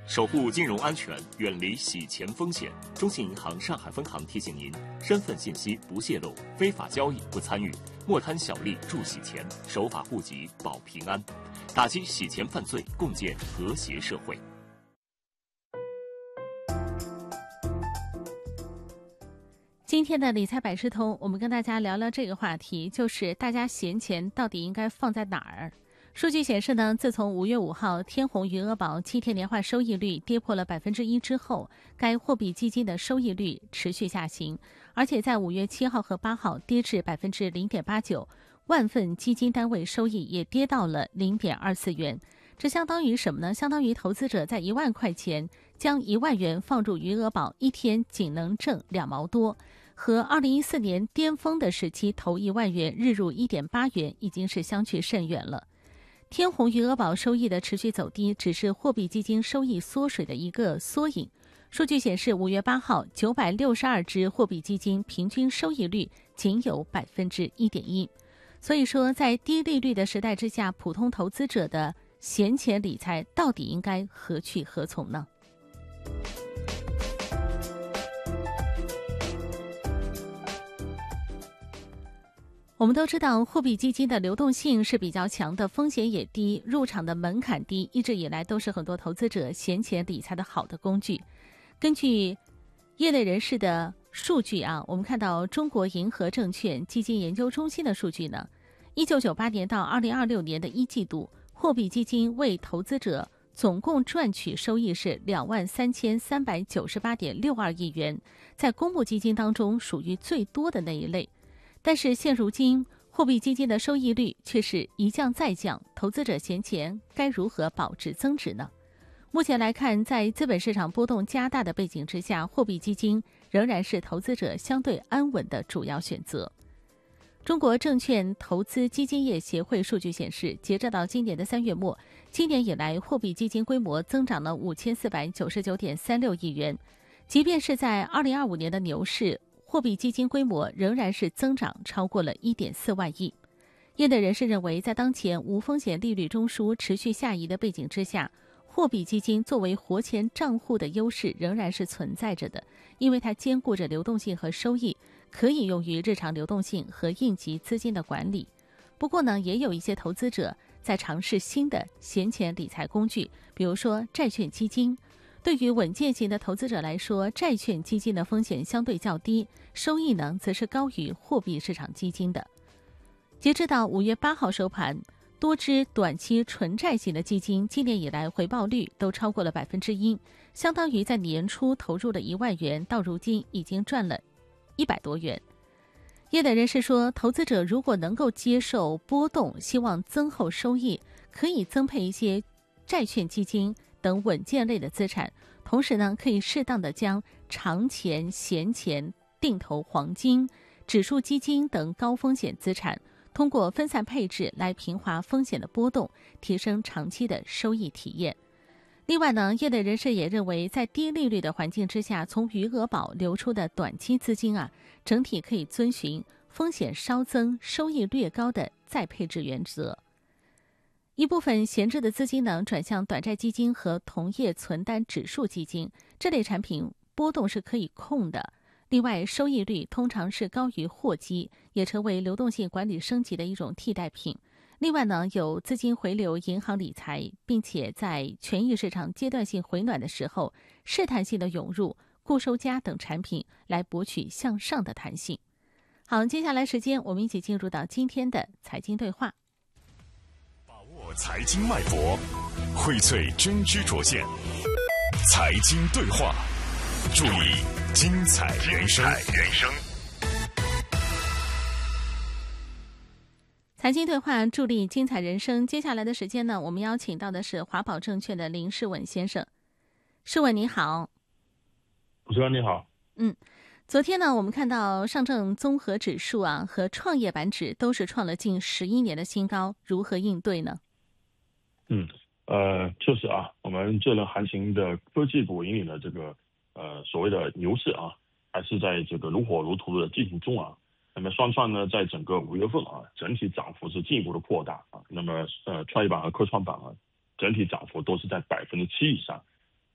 守护金融安全，远离洗钱风险。中信银行上海分行提醒您：身份信息不泄露，非法交易不参与，莫贪小利助洗钱，守法户籍保平安，打击洗钱犯罪，共建和谐社会。 今天的理财百事通，我们跟大家聊聊这个话题，就是大家闲钱到底应该放在哪儿？数据显示呢，自从5月5号天弘余额宝7天年化收益率跌破了1%之后，该货币基金的收益率持续下行，而且在5月7号和8号跌至0.89%，万份基金单位收益也跌到了0.24元。这相当于什么呢？相当于投资者在1万块钱将1万元放入余额宝，一天仅能挣2毛多，和2014年巅峰的时期投1万元日入1.8元已经是相去甚远了。天弘余额宝收益的持续走低，只是货币基金收益缩水的一个缩影。数据显示，5月8号962只货币基金平均收益率仅有1.1%。所以说，在低利率的时代之下，普通投资者的闲钱理财到底应该何去何从呢？我们都知道，货币基金的流动性是比较强的，风险也低，入场的门槛低，一直以来都是很多投资者闲钱理财的好的工具。根据业内人士的数据我们看到中国银河证券基金研究中心的数据呢，1998年到2026年的1季度，货币基金为投资者总共赚取收益是23398.62亿元，在公募基金当中属于最多的那一类。但是现如今，货币基金的收益率却是一降再降，投资者闲钱该如何保值增值呢？目前来看，在资本市场波动加大的背景之下，货币基金仍然是投资者相对安稳的主要选择。中国证券投资基金业协会数据显示，截止到今年的3月末，今年以来货币基金规模增长了5499.36亿元，即便是在2025年的牛市，货币基金规模仍然是增长超过了1.4万亿。业内人士认为，在当前无风险利率中枢持续下移的背景之下，货币基金作为活钱账户的优势仍然是存在着的，因为它兼顾着流动性和收益，可以用于日常流动性和应急资金的管理。不过呢，也有一些投资者在尝试新的闲钱理财工具，比如说债券基金。对于稳健型的投资者来说，债券基金的风险相对较低，收益呢则是高于货币市场基金的。截至到5月8号收盘，多只短期纯债型的基金今年以来回报率都超过了1%，相当于在年初投入了1万元，到如今已经赚了100多元。业内人士说，投资者如果能够接受波动，希望增厚收益，可以增配一些债券基金等稳健类的资产，同时呢，可以适当的将长钱、闲钱定投黄金、指数基金等高风险资产，通过分散配置来平滑风险的波动，提升长期的收益体验。另外呢，业内人士也认为，在低利率的环境之下，从余额宝流出的短期资金整体可以遵循风险稍增、收益略高的再配置原则。一部分闲置的资金呢，转向短债基金和同业存单指数基金，这类产品波动是可以控的。另外，收益率通常是高于货基，也成为流动性管理升级的一种替代品。另外呢，有资金回流银行理财，并且在权益市场阶段性回暖的时候，试探性的涌入固收加等产品来博取向上的弹性。好，接下来时间我们一起进入到今天的财经对话。 财经脉搏，荟萃真知灼见。财经对话，注意精彩人生。 财经对话，助力精彩人生。接下来的时间呢，我们邀请到的是华宝证券的林世文先生。世文你好。 主持人你好。 昨天呢，我们看到上证综合指数和创业板指都是创了近11年的新高，如何应对呢？ 确实我们这轮行情的科技股引领的这个所谓的牛市还是在这个如火如荼的进行中那么双创呢，在整个5月份整体涨幅是进一步的扩大那么创业板和科创板整体涨幅都是在7%以上。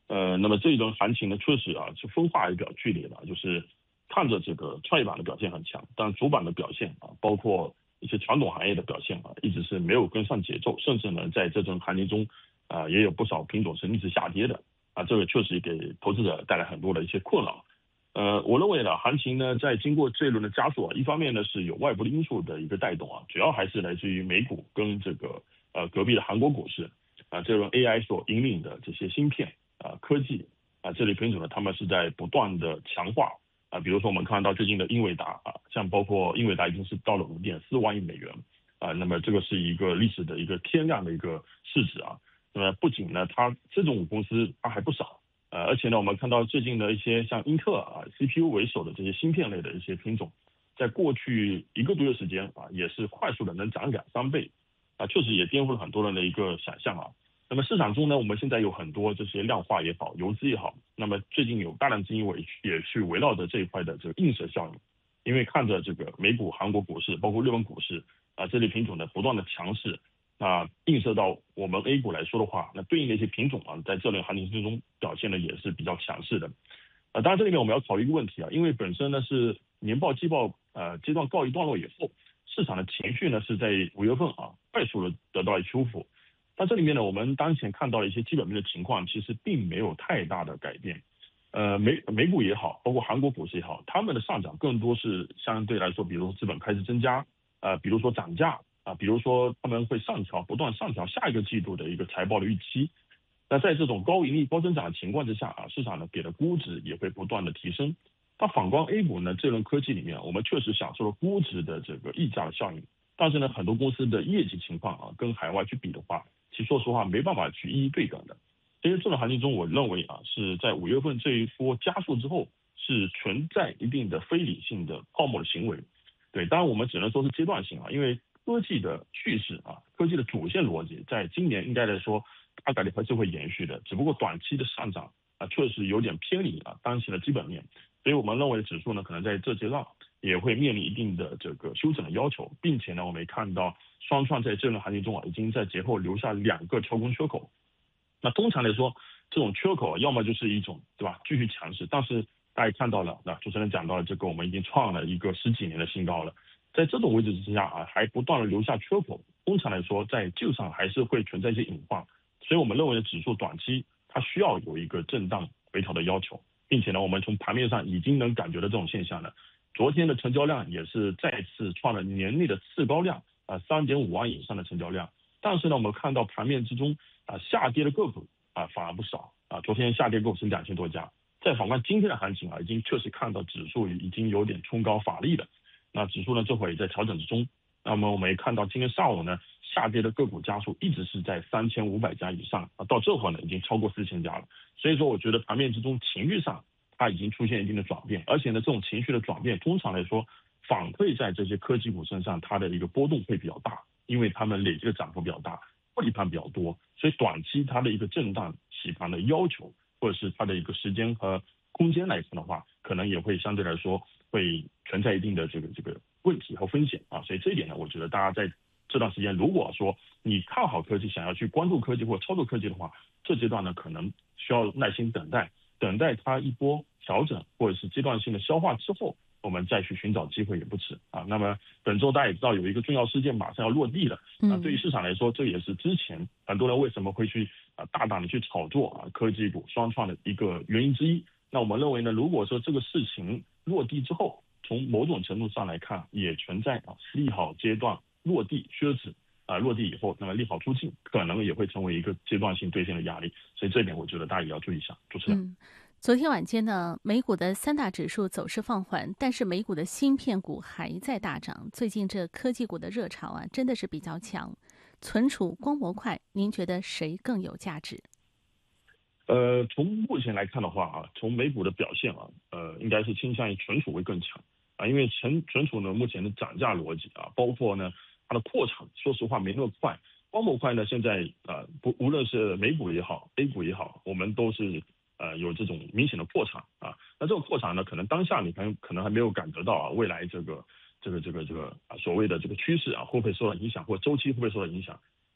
那么这一轮行情呢，确实啊是分化也比较剧烈的，就是看着这个创业板的表现很强，但主板的表现啊，包括一些传统行业的表现啊，一直是没有跟上节奏，甚至呢在这种行情中啊，也有不少品种是逆势下跌的啊，这个确实给投资者带来很多的一些困扰。我认为呢，行情呢在经过这一轮的加速啊，一方面呢是有外部的因素的一个带动啊，主要还是来自于美股跟这个隔壁的韩国股市啊，这轮 AI 所引领的这些芯片啊、科技啊这类品种呢，他们是在不断的强化啊，比如说我们看到最近的英伟达啊，像包括英伟达已经是到了5.4万亿美元啊，那么这个是一个历史的一个天量的一个市值啊，那么不仅呢，它这种公司它还不少。而且呢，我们看到最近的一些像英特尔啊 CPU 为首的这些芯片类的一些品种，在过去1个多月时间啊，也是快速的能涨2-3倍，啊，确实也颠覆了很多人的一个想象啊。那么市场中呢，我们现在有很多这些量化也好，游资也好，那么最近有大量资金也去围绕着这一块的这个映射效应，因为看着这个美股、韩国股市，包括日本股市啊这类品种的不断的强势。那映射到我们 A 股来说的话，那对应的一些品种啊，在这轮行情之中表现的也是比较强势的。当然这里面我们要考虑一个问题啊，因为本身呢是年报季报阶段告一段落以后，市场的情绪呢是在5月份啊快速的得到了修复。但这里面呢，我们当前看到一些基本面的情况，其实并没有太大的改变。美股也好，包括韩国股市也好，他们的上涨更多是相对来说，比如资本开始增加，比如说涨价。比如说他们会不断上调下一个季度的一个财报的预期。那在这种高盈利、高增长的情况之下啊，市场呢给的估值也会不断的提升。那反观 A 股呢，这轮科技里面，我们确实享受了估值的这个溢价的效应，但是呢，很多公司的业绩情况啊，跟海外去比的话，其实说实话没办法去一一对等的。所以这种行情中，我认为啊，是在5月份这一波加速之后，是存在一定的非理性的泡沫的行为。对，当然我们只能说是阶段性啊，因为科技的趋势啊，科技的主线逻辑，在今年应该来说大概率还是会延续的，只不过短期的上涨啊，确实有点偏离啊当前的基本面，所以我们认为指数呢，可能在这阶段也会面临一定的这个修整的要求，并且呢，我们也看到双创在这轮行情中啊，已经在节后留下2个跳空缺口。那通常来说，这种缺口要么就是一种对吧，继续强势，但是大家看到了，那主持人讲到了这个，我们已经创了一个10几年的新高了。在这种位置之下啊，还不断的留下缺口，通常来说在技术上还是会存在一些隐患，所以我们认为指数短期它需要有一个震荡回调的要求，并且呢，我们从盘面上已经能感觉到这种现象了。昨天的成交量也是再次创了年内的次高量啊，3.5万以上的成交量。但是呢，我们看到盘面之中啊下跌的个股啊反而不少啊，昨天下跌个股是2000多家。再反观今天的行情啊，已经确实看到指数已经有点冲高乏力了。那指数呢，这会也在调整之中。那么我们也看到今天上午呢，下跌的个股家数一直是在3500家以上啊，到这会呢已经超过4000家了。所以说，我觉得盘面之中情绪上它已经出现一定的转变，而且呢，这种情绪的转变通常来说反馈在这些科技股身上，它的一个波动会比较大，因为它们累积的涨幅比较大，获利盘比较多，所以短期它的一个震荡洗盘的要求，或者是它的一个时间和空间来看的话，可能也会相对来说会存在一定的这个问题和风险啊，所以这一点呢，我觉得大家在这段时间，如果说你看好科技，想要去关注科技或操作科技的话，这阶段呢可能需要耐心等待它一波调整或者是阶段性的消化之后，我们再去寻找机会也不迟啊。那么本周大家也知道有一个重要事件马上要落地了啊，对于市场来说，这也是之前很多人为什么会去大胆的去炒作科技股双创的一个原因之一。那我们认为呢，如果说这个事情落地之后，从某种程度上来看，也存在利好阶段落地靴子落地以后，那么利好出尽，可能也会成为一个阶段性兑现的压力。所以这一点我觉得大家也要注意一下。主持人。 昨天晚间呢，美股的3大指数走势放缓，但是美股的芯片股还在大涨。最近这科技股的热潮啊，真的是比较强。存储、光模块，您觉得谁更有价值？ 从目前来看的话从美股的表现应该是倾向于存储会更强因为存储呢目前的涨价逻辑包括呢它的扩产，说实话没那么快。光模块呢现在无论是美股也好 ，A 股也好，我们都是有这种明显的扩产那这种扩产呢，可能当下你可能还没有感得到未来这个所谓的这个趋势会不会受到影响，或周期会不会受到影响？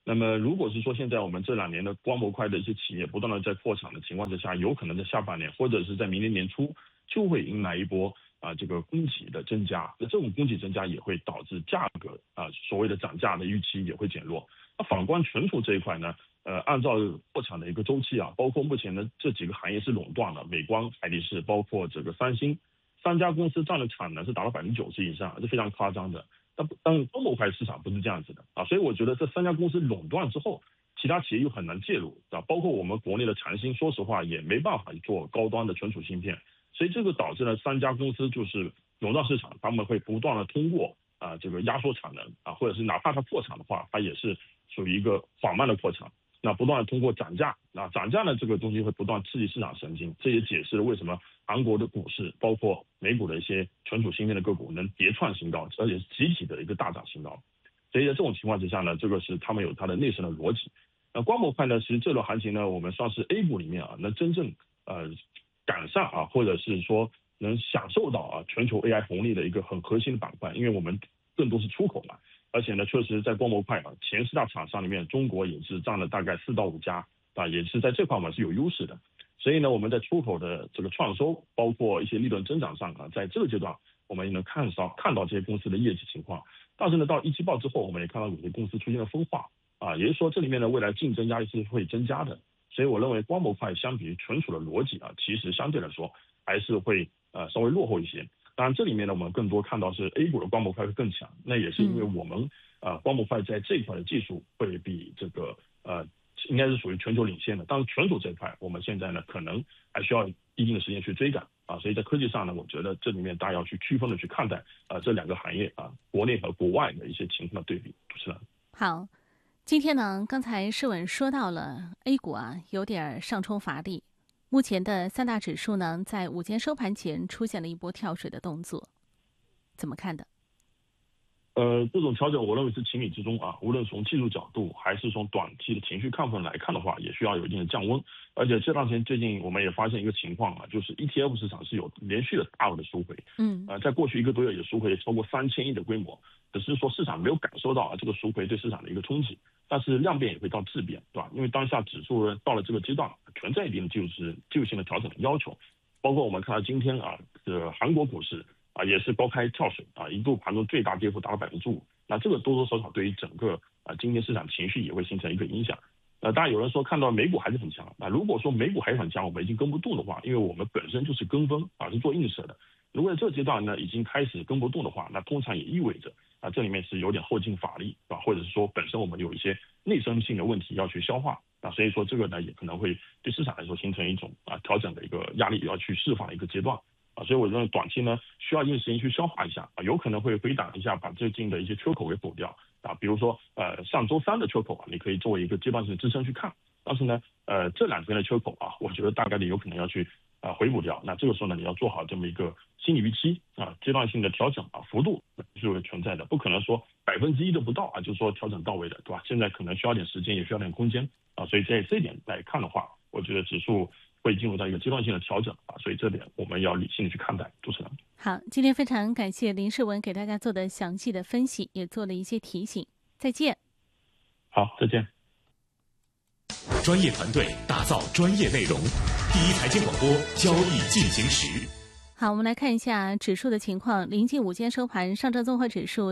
那么如果是说现在我们这2年的光模块的一些企业不断的在扩产的情况之下，有可能在下半年或者是在明年年初就会迎来一波这个供给的增加，那这种供给增加也会导致价格所谓的涨价的预期也会减弱。那反观存储这一块呢，按照扩产的一个周期包括目前的这几个行业是垄断的，美光、海力士，包括这个三星，3家公司占的产能是达到90%以上，是非常夸张的。但光模块市场不是这样子的所以我觉得这3家公司垄断之后，其他企业又很难介入包括我们国内的长兴，说实话也没办法做高端的存储芯片，所以这个导致了3家公司就是垄断市场，他们会不断的通过这个压缩产能或者是哪怕它扩产的话，它也是属于一个缓慢的扩产。那不断的通过涨价，涨价呢这个东西会不断刺激市场神经，这也解释了为什么韩国的股市包括美股的一些存储芯片的个股能叠创新高，而且是集体的一个大涨新高。所以在这种情况之下呢，这个是他们有它的内生的逻辑。那光模块呢，其实这轮行情呢，我们算是 A 股里面能真正赶上或者是说能享受到全球 AI 红利的一个很核心的板块，因为我们更多是出口嘛。而且呢，确实在光模块前4大厂商里面，中国也是占了大概4到5家也是在这块我们是有优势的。所以呢，我们在出口的这个创收，包括一些利润增长上在这个阶段我们也能看到这些公司的业绩情况。但是呢，到一季报之后，我们也看到有些公司出现了分化也就是说这里面呢未来竞争压力是会增加的。所以我认为光模块相比于存储的逻辑其实相对来说还是会稍微落后一些。当然这里面呢我们更多看到是 A 股的光模块会更强，那也是因为我们光模块在这一块的技术会比这个应该是属于全球领先的。当然存储这一块我们现在呢可能还需要一定的时间去追赶所以在科技上呢，我觉得这里面大家要去区分的去看待这2个行业国内和国外的一些情况的对比。主持人好，今天呢刚才世文说到了 A 股有点上冲乏力，目前的3大指数呢在午间收盘前出现了一波跳水的动作，怎么看的？ 这种调整我认为是情理之中无论从技术角度还是从短期的情绪亢奋来看的话，也需要有一定的降温。而且这段时间最近我们也发现一个情况就是 ETF 市场是有连续的大额的赎回在过去1个多月也赎回超过3000亿的规模，只是说市场没有感受到这个赎回对市场的一个冲击，但是量变也会到质变，对吧？因为当下指数到了这个阶段存在一定的技术性的调整的要求，包括我们看到今天韩国股市也是高开跳水一度盘中最大跌幅达到5%，那这个多多少少对于整个今天市场情绪也会形成一个影响。当然有人说看到美股还是很强，如果说美股还是很强，我们已经跟不动的话，因为我们本身就是跟风是做映射的。如果在这个阶段呢已经开始跟不动的话，那通常也意味着这里面是有点后劲乏力或者是说本身我们有一些内生性的问题要去消化所以说这个呢也可能会对市场来说形成一种调整的一个压力要去释放的一个阶段所以我认为短期呢需要一定时间去消化一下有可能会回档一下，把最近的一些缺口给补掉比如说上周3的缺口你可以作为一个阶段性的支撑去看，但是呢这2天的缺口我觉得大概率有可能要去回补掉。那这个时候呢你要做好这么一个心理预期阶段性的调整幅度是会存在的，不可能说1%都不到就是说调整到位的，对吧？现在可能需要点时间，也需要点空间所以在这一点来看的话，我觉得指数会进入到一个阶段性的调整所以这点我们要理性的去看待。主持人好，今天非常感谢林世文给大家做的详细的分析，也做了一些提醒。再见。 好，再见。 专业团队打造专业内容，第一财经广播交易进行时。 好，我们来看一下指数的情况。临近午间收盘，上证综合指数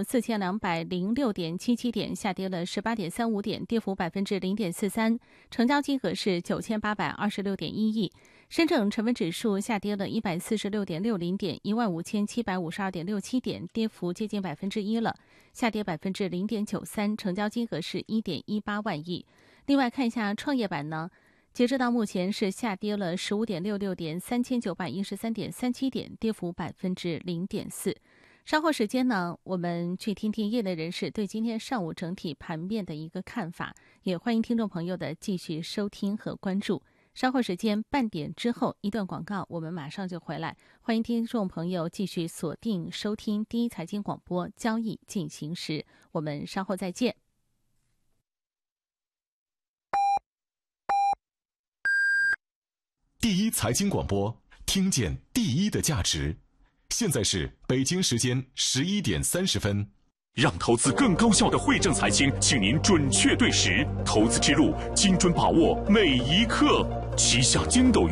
4206.77点，下跌了18.35点，跌幅0.43%，成交金额是9826.1亿。深证成分指数下跌了146.60点，15752.67点，跌幅接近1%了，下跌0.93%，成交金额是1.18万亿。另外看一下创业板呢，截止到目前是下跌了15.66点，3913.37点，跌幅0.4%。稍后时间呢，我们去听听业内人士对今天上午整体盘面的一个看法，也欢迎听众朋友的继续收听和关注。稍后时间半点之后一段广告，我们马上就回来。欢迎听众朋友继续锁定收听第一财经广播交易进行时，我们稍后再见。 第一财经广播，听见第一的价值。现在是北京时间11点30分。 让投资更高效的惠正财经，请您准确对时，投资之路精准把握每一刻。旗下筋斗